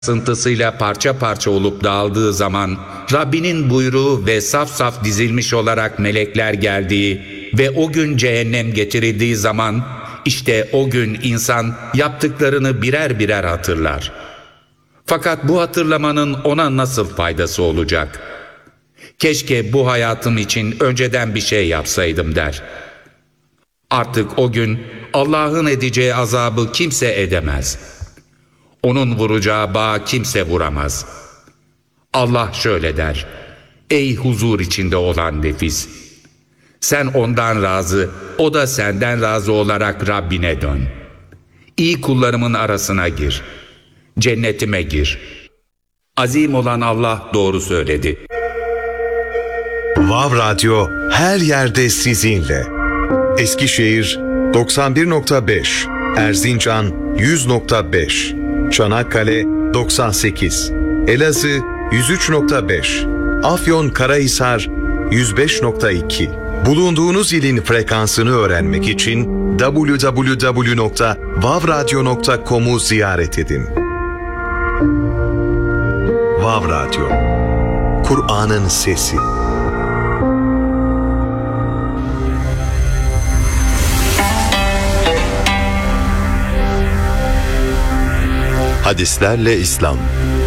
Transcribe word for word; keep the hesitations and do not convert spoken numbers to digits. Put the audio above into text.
sıntısıyla parça parça olup dağıldığı zaman Rabbinin buyruğu ve saf saf dizilmiş olarak melekler geldiği ve o gün cehennem getirildiği zaman işte o gün insan yaptıklarını birer birer hatırlar. Fakat bu hatırlamanın ona nasıl faydası olacak? Keşke bu hayatım için önceden bir şey yapsaydım der. Artık o gün Allah'ın edeceği azabı kimse edemez. Onun vuracağı bağı kimse vuramaz. Allah şöyle der: Ey huzur içinde olan nefis! Sen ondan razı, o da senden razı olarak Rabbine dön. İyi kullarımın arasına gir. Cennetime gir. Azim olan Allah doğru söyledi. Vav Radyo her yerde sizinle. Eskişehir doksan bir nokta beş, Erzincan yüz nokta beş, Çanakkale doksan sekiz, Elazığ yüz üç nokta beş, Afyonkarahisar yüz beş nokta iki. Bulunduğunuz ilin frekansını öğrenmek için double-u double-u double-u nokta vav radyo nokta com'u ziyaret edin. Vav Radyo, Kur'an'ın sesi. Hadislerle İslam.